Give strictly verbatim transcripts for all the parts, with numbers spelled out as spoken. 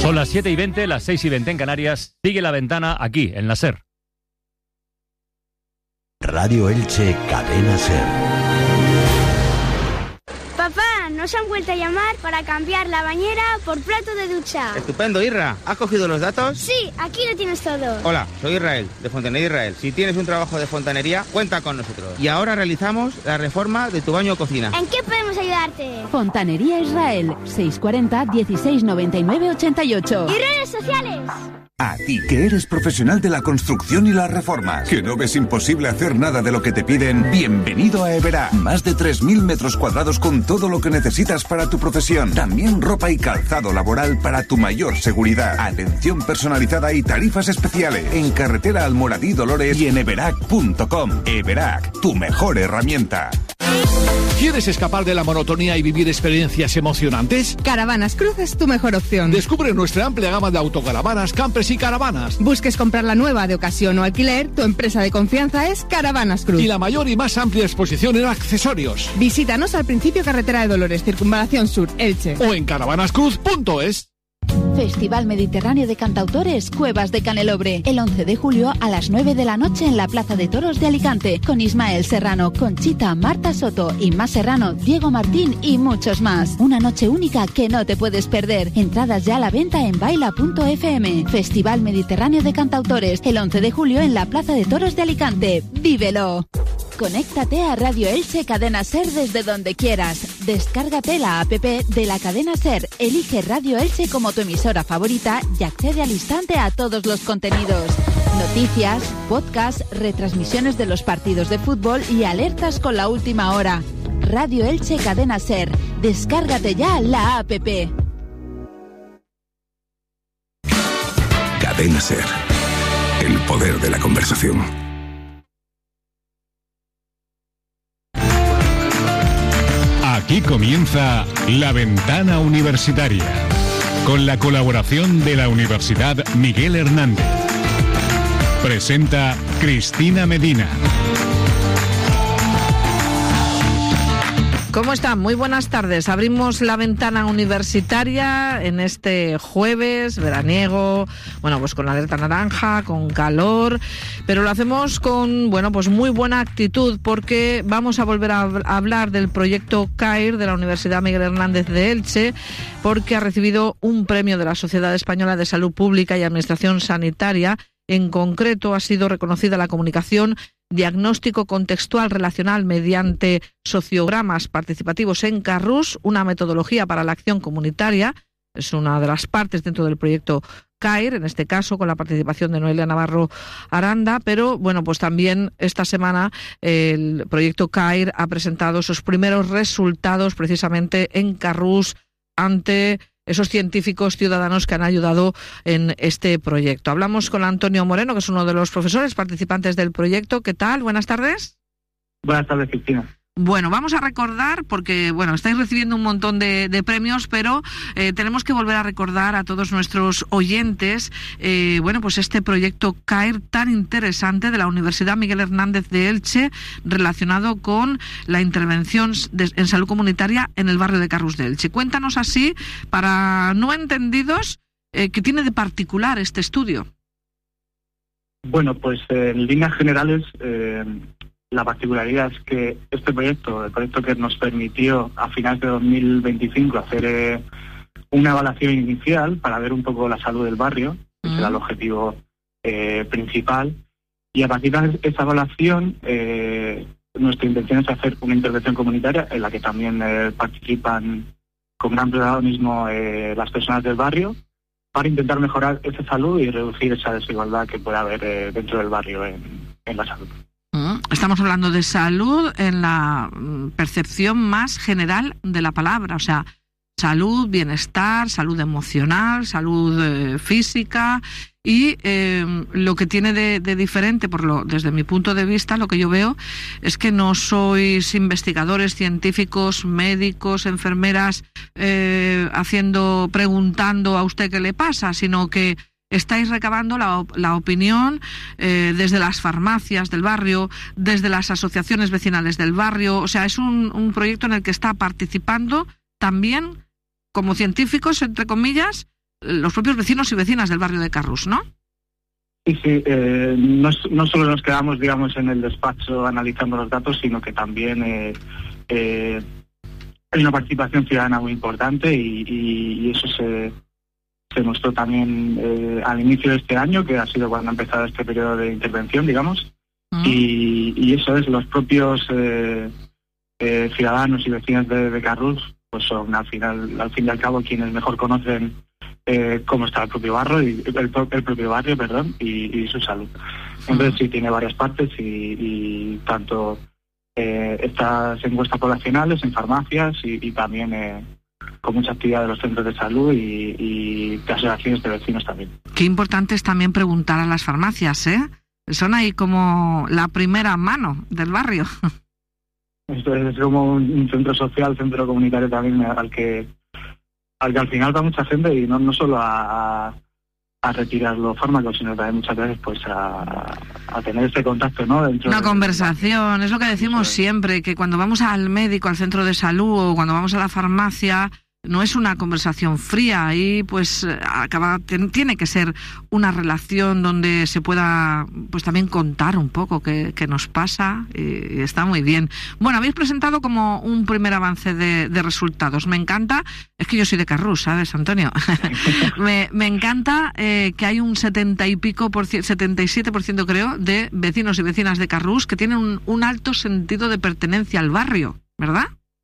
Son las siete y veinte, las seis y veinte en Canarias. Sigue La Ventana aquí, en la SER. Radio Elche, Cadena SER. Papá, nos han vuelto a llamar para cambiar la bañera por plato de ducha. Estupendo, Irra. ¿Has cogido los datos? Sí, aquí lo tienes todo. Hola, soy Israel, de Fontanería Israel. Si tienes un trabajo de fontanería, cuenta con nosotros. Y ahora realizamos la reforma de tu baño o cocina. ¿En qué podemos ayudarte? Fontanería Israel, seiscientos cuarenta, dieciséis noventa y nueve, ochenta y ocho. ¿Y redes sociales? A ti, que eres profesional de la construcción y las reformas, que no ves imposible hacer nada de lo que te piden, bienvenido a Everac. Más de tres mil metros cuadrados con todo lo que necesitas para tu profesión. También ropa y calzado laboral para tu mayor seguridad. Atención personalizada y tarifas especiales. En carretera Almoradí Dolores y en everac punto com. Everac, tu mejor herramienta. ¿Quieres escapar de la monotonía y vivir experiencias emocionantes? Caravanas Cruz es tu mejor opción. Descubre nuestra amplia gama de autocaravanas, campers y caravanas. Busques comprar la nueva de ocasión o alquiler, tu empresa de confianza es Caravanas Cruz. Y la mayor y más amplia exposición en accesorios. Visítanos al principio Carretera de Dolores, Circunvalación Sur, Elche. O en caravanas cruz punto es. Festival Mediterráneo de Cantautores Cuevas de Canelobre, el once de julio a las nueve de la noche en la Plaza de Toros de Alicante, con Ismael Serrano, Conchita, Marta Soto, Inma Serrano, Diego Martín y muchos más. Una noche única que no te puedes perder. Entradas ya a la venta en baila punto efe eme. Festival Mediterráneo de Cantautores, el once de julio en la Plaza de Toros de Alicante. ¡Vívelo! Conéctate a Radio Elche Cadena SER desde donde quieras. Descárgate la app de la Cadena SER, elige Radio Elche como tu emisora favorita y accede al instante a todos los contenidos. Noticias, podcasts, retransmisiones de los partidos de fútbol y alertas con la última hora. Radio Elche Cadena SER. Descárgate ya la app. Cadena SER. El poder de la conversación. Aquí comienza La Ventana Universitaria, con la colaboración de la Universidad Miguel Hernández. Presenta Cristina Medina. ¿Cómo están? Muy buenas tardes. Abrimos La Ventana Universitaria en este jueves veraniego, bueno, pues con alerta naranja, con calor, pero lo hacemos con, bueno, pues muy buena actitud, porque vamos a volver a hablar del proyecto CAIR de la Universidad Miguel Hernández de Elche, porque ha recibido un premio de la Sociedad Española de Salud Pública y Administración Sanitaria. En concreto, ha sido reconocida la comunicación diagnóstico contextual relacional mediante sociogramas participativos en Carrús, una metodología para la acción comunitaria. Es una de las partes dentro del proyecto CAIR, en este caso con la participación de Noelia Navarro Aranda, pero bueno, pues también esta semana el proyecto CAIR ha presentado sus primeros resultados precisamente en Carrús ante esos científicos ciudadanos que han ayudado en este proyecto. Hablamos con Antonio Moreno, que es uno de los profesores participantes del proyecto. ¿Qué tal? Buenas tardes. Buenas tardes, Cristina. Bueno, vamos a recordar, porque bueno, estáis recibiendo un montón de, de premios, pero eh, tenemos que volver a recordar a todos nuestros oyentes, eh, bueno, pues este proyecto CAIR tan interesante de la Universidad Miguel Hernández de Elche, relacionado con la intervención de, en salud comunitaria en el barrio de Carrús de Elche. Cuéntanos así, para no entendidos, eh, ¿qué tiene de particular este estudio? Bueno, pues eh, en líneas generales, eh, la particularidad es que este proyecto, el proyecto que nos permitió a finales de dos mil veinticinco hacer eh, una evaluación inicial para ver un poco la salud del barrio, que uh-huh. era el objetivo eh, principal, y a partir de esa evaluación eh, nuestra intención es hacer una intervención comunitaria en la que también eh, participan con gran protagonismo eh, las personas del barrio, para intentar mejorar esa salud y reducir esa desigualdad que puede haber eh, dentro del barrio en, en la salud. Estamos hablando de salud en la percepción más general de la palabra, o sea, salud, bienestar, salud emocional, salud eh, física, y eh, lo que tiene de, de diferente, por lo, desde mi punto de vista, lo que yo veo es que no sois investigadores, científicos, médicos, enfermeras, eh, haciendo, preguntando a usted qué le pasa, sino que estáis recabando la, la opinión eh, desde las farmacias del barrio, desde las asociaciones vecinales del barrio. O sea, es un, un proyecto en el que está participando también, como científicos, entre comillas, los propios vecinos y vecinas del barrio de Carrús, ¿no? Sí, sí, eh, no, no solo nos quedamos, digamos, en el despacho analizando los datos, sino que también eh, eh, hay una participación ciudadana muy importante y, y, y eso se, se mostró también eh, al inicio de este año, que ha sido cuando ha empezado este periodo de intervención, digamos, uh-huh. y, y eso es, los propios eh, eh, ciudadanos y vecinos de, de Carrús, pues son al final, al fin y al cabo, quienes mejor conocen Eh, cómo está el propio barrio, y, el, el propio barrio, perdón, y, y su salud. Entonces sí tiene varias partes y, y tanto eh, estas encuestas poblacionales en farmacias y, y también eh, con mucha actividad de los centros de salud y, y de asociaciones de vecinos también. Qué importante es también preguntar a las farmacias, ¿eh? Son ahí como la primera mano del barrio. Esto es como un centro social, centro comunitario también al que al que al final va mucha gente y no, no solo a, a retirar los fármacos, sino también muchas veces pues a, a tener este contacto, ¿no? Dentro Una de, conversación, es lo que decimos sí. siempre, que cuando vamos al médico, al centro de salud o cuando vamos a la farmacia, no es una conversación fría, y pues acaba tiene que ser una relación donde se pueda pues también contar un poco qué, qué nos pasa, y, y está muy bien. Bueno, habéis presentado como un primer avance de, de resultados. Me encanta, es que yo soy de Carrús, ¿sabes, Antonio? me, me encanta eh, que hay un setenta y pico por ciento, setenta y siete por ciento creo, de vecinos y vecinas de Carrús que tienen un, un alto sentido de pertenencia al barrio, ¿verdad?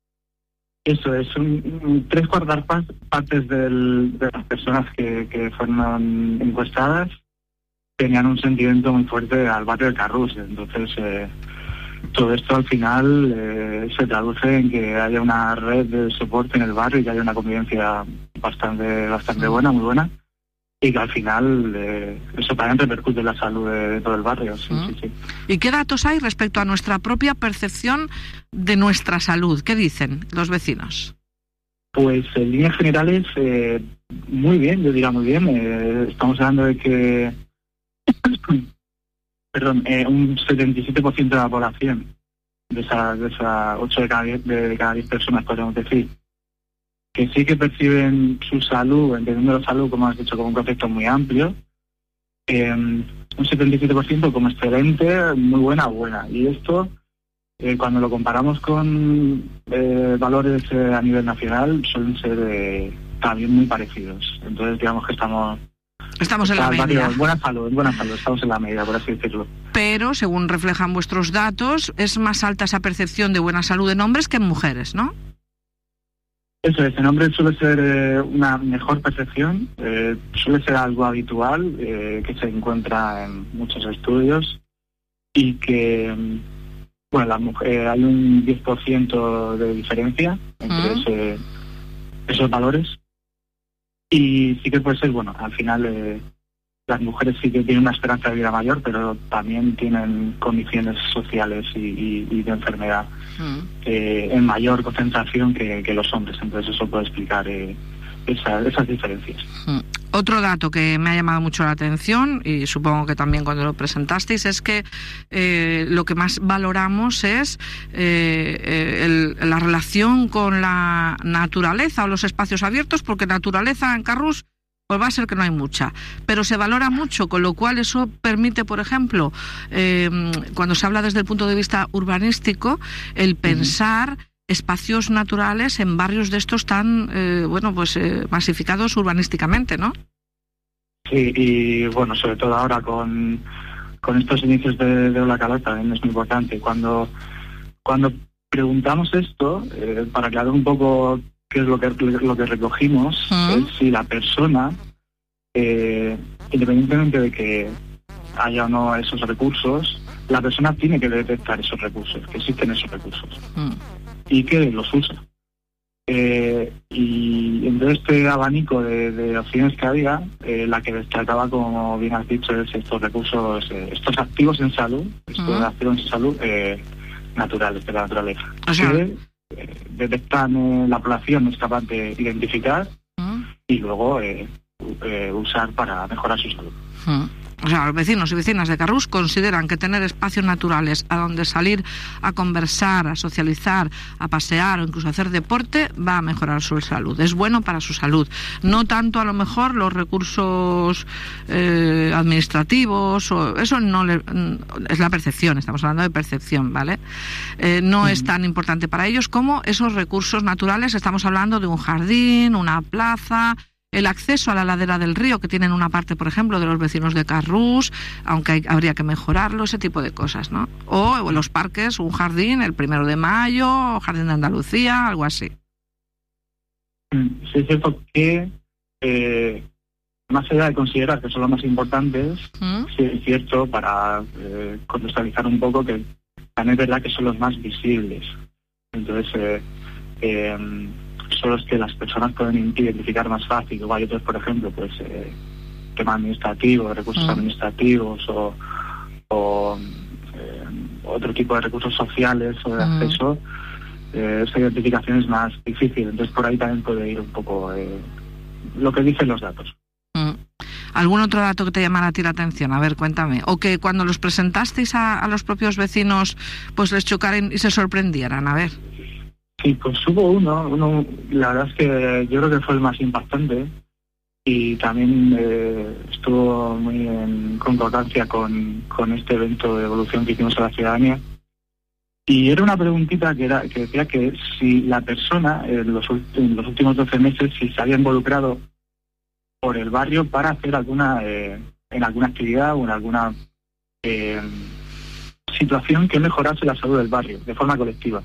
Eso es, un, un tres cuartas partes del, de las personas que, que fueron encuestadas tenían un sentimiento muy fuerte al barrio de Carrús. Entonces, eh, todo esto al final eh, se traduce en que haya una red de soporte en el barrio y que haya una convivencia bastante bastante buena, muy buena, y que al final eh, eso también repercute en la salud de, de todo el barrio. Sí, uh-huh. sí, sí. ¿Y qué datos hay respecto a nuestra propia percepción de nuestra salud? ¿Qué dicen los vecinos? Pues en líneas generales, eh, muy bien, yo diría muy bien. Eh, estamos hablando de que perdón, eh, un setenta y siete por ciento de la población, de esas de esa ocho de cada diez, de, de cada diez personas, podemos decir, que sí que perciben su salud, entendiendo la salud, como has dicho, como un concepto muy amplio, eh, un setenta y siete por ciento como excelente, muy buena, buena. Y esto, eh, cuando lo comparamos con eh, valores eh, a nivel nacional, suelen ser eh, también muy parecidos. Entonces, digamos que estamos... Estamos en la media. En buena salud, en buena salud, estamos en la media, por así decirlo. Pero, según reflejan vuestros datos, es más alta esa percepción de buena salud en hombres que en mujeres, ¿no? Eso es, en hombres suele ser eh, una mejor percepción, eh, suele ser algo habitual, eh, que se encuentra en muchos estudios, y que, bueno, la mujer, eh, hay un diez por ciento de diferencia entre uh-huh. ese, esos valores, y sí que puede ser, bueno, al final eh, las mujeres sí que tienen una esperanza de vida mayor, pero también tienen condiciones sociales y, y, y de enfermedad mm. eh, en mayor concentración que, que los hombres. Entonces eso puede explicar eh, esa, esas diferencias. Mm. Otro dato que me ha llamado mucho la atención, y supongo que también cuando lo presentasteis, es que eh, lo que más valoramos es eh, el, la relación con la naturaleza o los espacios abiertos, porque naturaleza en Carrús pues va a ser que no hay mucha, pero se valora mucho, con lo cual eso permite, por ejemplo, eh, cuando se habla desde el punto de vista urbanístico, el pensar uh-huh. espacios naturales en barrios de estos tan, eh, bueno, pues eh, masificados urbanísticamente, ¿no? Sí, y bueno, sobre todo ahora con, con estos inicios de, de ola calor también es muy importante. Cuando, cuando preguntamos esto, eh, para aclarar un poco qué es lo que lo que recogimos, uh-huh. es si la persona, eh, independientemente de que haya o no esos recursos, la persona tiene que detectar esos recursos, que existen esos recursos, uh-huh. y que los usa. Eh, y entre este abanico de, de opciones que había, eh, la que destacaba, como bien has dicho, es estos recursos, eh, estos activos en salud, estos uh-huh. activos en salud eh, naturales, de la naturaleza. O sea, que, detectan eh, la población, es capaz de identificar uh-huh. y luego eh, eh, usar para mejorar su salud. Uh-huh. o sea, los vecinos y vecinas de Carrús consideran que tener espacios naturales a donde salir a conversar, a socializar, a pasear o incluso a hacer deporte va a mejorar su salud. Es bueno para su salud. No tanto a lo mejor los recursos eh, administrativos, o eso no le, es la percepción, estamos hablando de percepción, ¿vale? Eh, no uh-huh. es tan importante para ellos como esos recursos naturales. Estamos hablando de un jardín, una plaza, el acceso a la ladera del río, que tienen una parte, por ejemplo, de los vecinos de Carrús, aunque hay, habría que mejorarlo, ese tipo de cosas, ¿no? O en los parques, un jardín, el primero de mayo, jardín de Andalucía, algo así. Sí, es cierto que, eh, más allá de considerar que son los más importantes, ¿Mm? sí es cierto, para eh, contextualizar un poco, que también es verdad que son los más visibles. Entonces, eh, eh, son los que las personas pueden identificar más fácil. Luego hay otros, por ejemplo, pues eh, tema administrativo, recursos uh-huh. administrativos o, o eh, otro tipo de recursos sociales o de uh-huh. acceso. Eh, esa identificación es más difícil. Entonces por ahí también puede ir un poco eh, lo que dicen los datos. Uh-huh. ¿Algún otro dato que te llamara a ti la atención? A ver, cuéntame. O que cuando los presentasteis a, a los propios vecinos, pues les chocaran y se sorprendieran. A ver. Sí, pues hubo uno, uno, la verdad es que yo creo que fue el más impactante y también eh, estuvo muy en concordancia con, con este evento de evolución que hicimos a la ciudadanía. Y era una preguntita que, era, que decía que si la persona en los, en los últimos doce meses si se había involucrado por el barrio para hacer alguna eh, en alguna actividad o en alguna eh, situación que mejorase la salud del barrio de forma colectiva.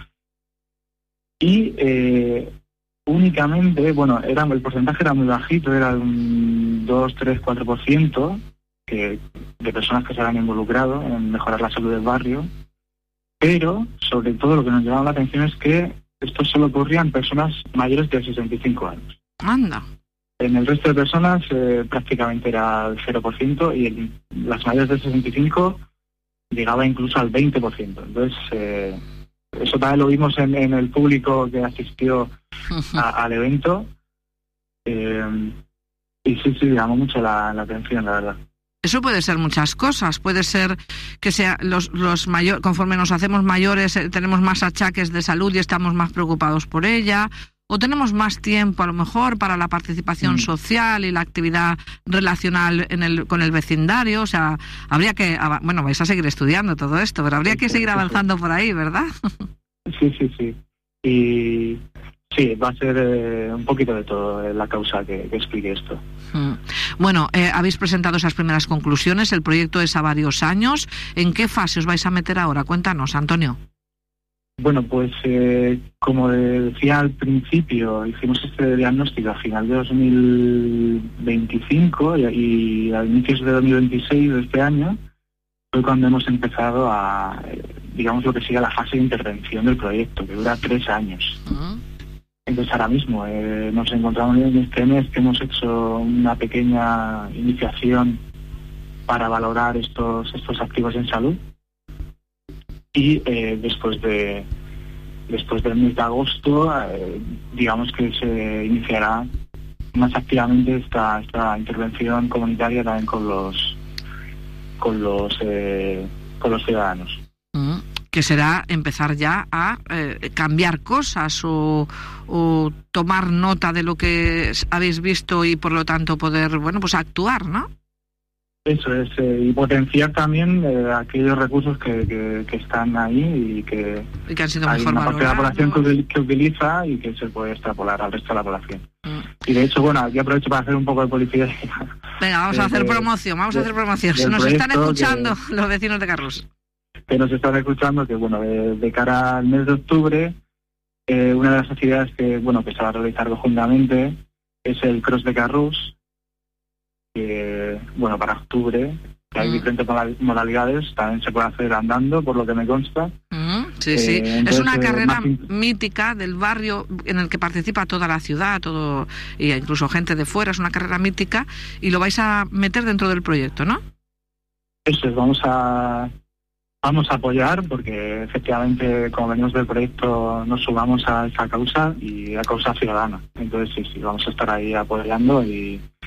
Y eh, únicamente, bueno, era, el porcentaje era muy bajito, era un dos, tres, cuatro por ciento que, de personas que se habían involucrado en mejorar la salud del barrio, pero sobre todo lo que nos llamaba la atención es que esto solo ocurría en personas mayores de sesenta y cinco años. Anda. En el resto de personas eh, prácticamente era el cero por ciento y en las mayores de sesenta y cinco llegaba incluso al veinte por ciento. Entonces, eh, eso también lo vimos en, en el público que asistió a, al evento. Eh, y sí, sí, llamó mucho la, la atención, la verdad. Eso puede ser muchas cosas. Puede ser que sea los, los mayores, conforme nos hacemos mayores, eh, tenemos más achaques de salud y estamos más preocupados por ella. O tenemos más tiempo, a lo mejor, para la participación mm. social y la actividad relacional en el, con el vecindario. O sea, habría que... Bueno, vais a seguir estudiando todo esto, pero habría que seguir avanzando por ahí, ¿verdad? Sí, sí, sí. Y sí, va a ser eh, un poquito de todo eh, la causa que, que explique esto. Mm. Bueno, eh, habéis presentado esas primeras conclusiones. El proyecto es a varios años. ¿En qué fase os vais a meter ahora? Cuéntanos, Antonio. Bueno, pues eh, como decía al principio, hicimos este diagnóstico a final de dos mil veinticinco y, y a inicios de dos mil veintiséis de este año fue cuando hemos empezado a, digamos, lo que sigue la fase de intervención del proyecto, que dura tres años. Uh-huh. Entonces ahora mismo eh, nos encontramos en este mes que hemos hecho una pequeña iniciación para valorar estos, estos activos en salud. Y eh, después de después del mes de agosto, eh, digamos que se iniciará más activamente esta esta intervención comunitaria también con los con los eh, con los ciudadanos. Mm, que será empezar ya a eh, cambiar cosas o, o tomar nota de lo que habéis visto y por lo tanto poder, bueno, pues actuar, ¿no? Eso es, eh, y potenciar también eh, aquellos recursos que, que, que están ahí y que, y que han sido hay mejor una parte de la valorados. población que, que utiliza y que se puede extrapolar al resto de la población. Mm. Y de hecho, bueno, aquí aprovecho para hacer un poco de publicidad. Venga, vamos de, a hacer promoción, vamos de, a hacer promoción. Se nos están escuchando que, los vecinos de Carrús. Que nos están escuchando, que bueno, de, de cara al mes de octubre, eh, una de las actividades que, bueno, que se va a realizar conjuntamente es el Cross de Carrús, que, bueno, para octubre, que hay mm. diferentes modalidades, también se puede hacer andando, por lo que me consta. Mm, sí, eh, sí. Entonces, es una carrera eh, mítica del barrio en el que participa toda la ciudad, todo, e incluso gente de fuera, es una carrera mítica, y lo vais a meter dentro del proyecto, ¿no? Eso es, vamos a vamos a apoyar, porque efectivamente, como venimos del proyecto, nos sumamos a esa causa y a causa ciudadana. Entonces, sí, sí, vamos a estar ahí apoyando y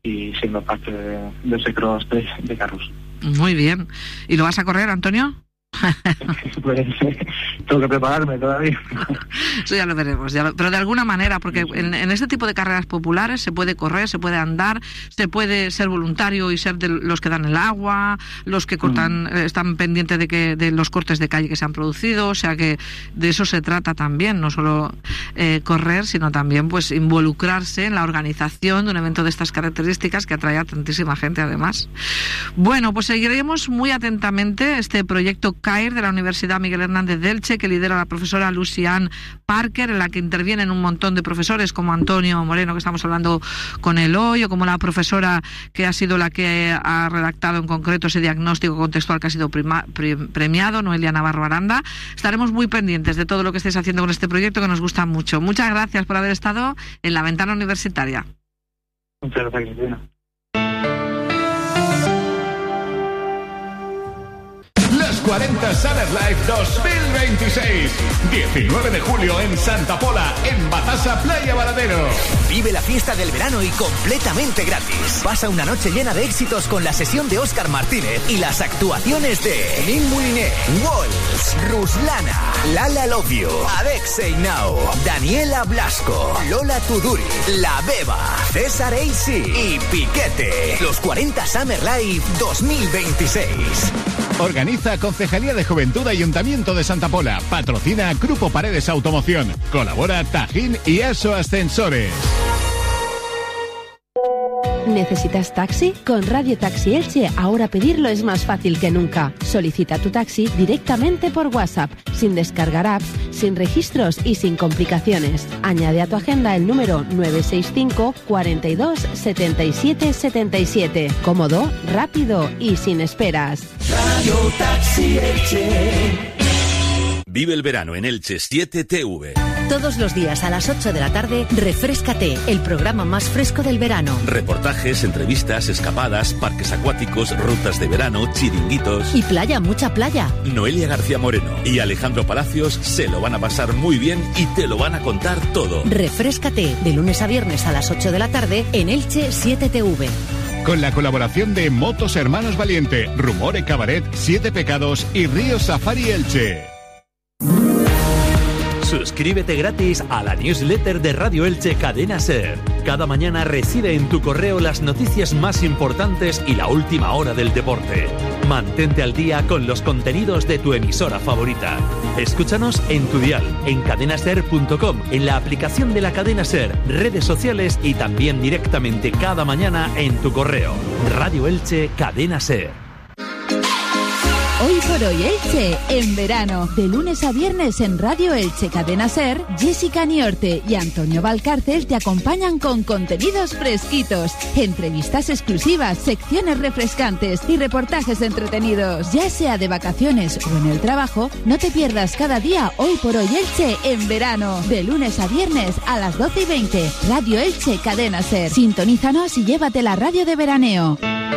y siendo parte de, de ese cross de, de carros. Muy bien. ¿Y lo vas a correr, Antonio? Pues tengo que prepararme todavía. Eso ya lo veremos, ya lo, pero de alguna manera, porque en, en este tipo de carreras populares se puede correr, se puede andar, se puede ser voluntario y ser de los que dan el agua, los que cortan, mm. están pendientes de que de los cortes de calle que se han producido, o sea que de eso se trata también, no solo eh, correr, sino también pues involucrarse en la organización de un evento de estas características que atrae a tantísima gente además. Bueno, pues seguiremos muy atentamente este proyecto CAIR de la Universidad Miguel Hernández de Elche, que lidera la profesora Lucy-Ann Parker, en la que intervienen un montón de profesores como Antonio Moreno, que estamos hablando con él hoy, o como la profesora que ha sido la que ha redactado en concreto ese diagnóstico contextual que ha sido prima, pre, premiado, Noelia Navarro Aranda. Estaremos muy pendientes de todo lo que estéis haciendo con este proyecto que nos gusta mucho. Muchas gracias por haber estado en La Ventana Universitaria. Muchas gracias, Cristina. cuarenta Summer Life dos mil veintiséis. diecinueve de julio en Santa Pola, en Batasa, Playa Varadero. Vive la fiesta del verano y completamente gratis. Pasa una noche llena de éxitos con la sesión de Óscar Martínez y las actuaciones de Nin Moulinet, Walls, Ruslana, Lala Love You, Alexei Now, Daniela Blasco, Lola Tuduri, La Beba, César Eisi y Piquete. Los cuarenta Summer Life dos mil veintiséis. Organiza Concejalía de Juventud Ayuntamiento de Santa Pola. Patrocina Grupo Paredes Automoción. Colabora Tajín y Aso Ascensores. ¿Necesitas taxi? Con Radio Taxi Elche ahora pedirlo es más fácil que nunca. Solicita tu taxi directamente por WhatsApp, sin descargar apps, sin registros y sin complicaciones. Añade a tu agenda el número nueve seis cinco, cuarenta y dos, setenta y siete, setenta y siete. Cómodo, rápido y sin esperas. Radio Taxi Elche. Vive el verano en Elche siete T V. Todos los días a las ocho de la tarde, Refréscate, el programa más fresco del verano. Reportajes, entrevistas, escapadas, parques acuáticos, rutas de verano, chiringuitos. Y playa, mucha playa. Noelia García Moreno y Alejandro Palacios se lo van a pasar muy bien y te lo van a contar todo. Refréscate, de lunes a viernes a las ocho de la tarde en Elche siete T V. Con la colaboración de Motos Hermanos Valiente, Rumore Cabaret, Siete Pecados y Río Safari Elche. Suscríbete gratis a la newsletter de Radio Elche Cadena Ser. Cada mañana recibe en tu correo las noticias más importantes y la última hora del deporte. Mantente al día con los contenidos de tu emisora favorita. Escúchanos en tu dial, en cadenaser punto com, en la aplicación de la Cadena Ser, redes sociales y también directamente cada mañana en tu correo. Radio Elche Cadena Ser. Hoy por hoy Elche, en verano. De lunes a viernes en Radio Elche Cadena Ser, Jessica Niorte y Antonio Valcárcel te acompañan con contenidos fresquitos, entrevistas exclusivas, secciones refrescantes y reportajes entretenidos. Ya sea de vacaciones o en el trabajo, no te pierdas cada día Hoy por hoy Elche en verano. De lunes a viernes a las doce y veinte, Radio Elche Cadena Ser. Sintonízanos y llévate la radio de veraneo.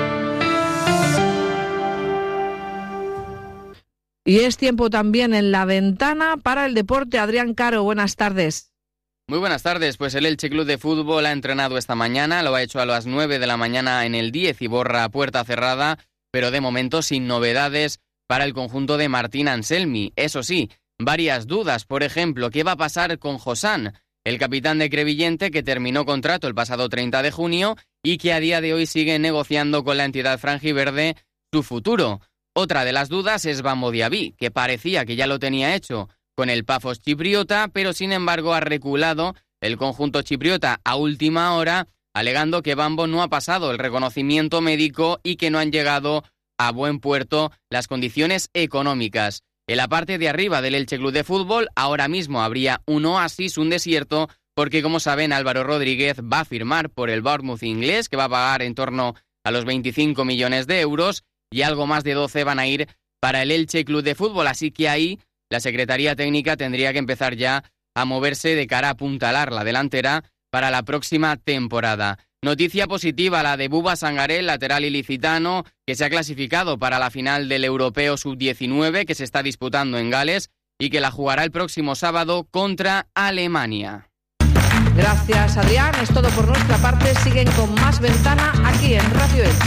Y es tiempo también en La Ventana para el deporte. Adrián Caro, buenas tardes. Muy buenas tardes, pues el Elche Club de Fútbol ha entrenado esta mañana, lo ha hecho a las nueve de la mañana en el diez y borra a puerta cerrada, pero de momento sin novedades para el conjunto de Martín Anselmi. Eso sí, varias dudas, por ejemplo, ¿qué va a pasar con Josán, el capitán de Crevillente que terminó contrato el pasado treinta de junio y que a día de hoy sigue negociando con la entidad franjiverde su futuro? Otra de las dudas es Bambo Diaby, que parecía que ya lo tenía hecho con el Pafos chipriota, pero sin embargo ha reculado el conjunto chipriota a última hora, alegando que Bambo no ha pasado el reconocimiento médico y que no han llegado a buen puerto las condiciones económicas. En la parte de arriba del Elche Club de Fútbol ahora mismo habría un oasis, un desierto, porque como saben Álvaro Rodríguez va a firmar por el Bournemouth inglés, que va a pagar en torno a los veinticinco millones de euros, y algo más de doce van a ir para el Elche Club de Fútbol, así que ahí la Secretaría Técnica tendría que empezar ya a moverse de cara a apuntalar la delantera para la próxima temporada. Noticia positiva la de Buba Sangaré, lateral ilicitano, que se ha clasificado para la final del Europeo sub diecinueve que se está disputando en Gales y que la jugará el próximo sábado contra Alemania. Gracias, Adrián. Es todo por nuestra parte. Siguen con más Ventana aquí en Radio Elche.